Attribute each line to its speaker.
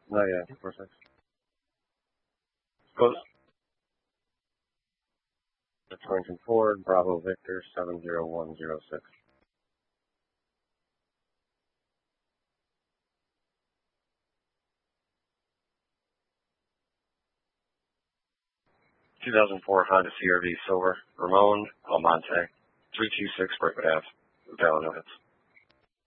Speaker 1: No, yeah, 4-6. Close. It's Torrington Ford, Bravo Victor, 70106. 2004 Honda CRV Silver, Ramon Almonte, 326 Brickwood Ave, Valley, no hits.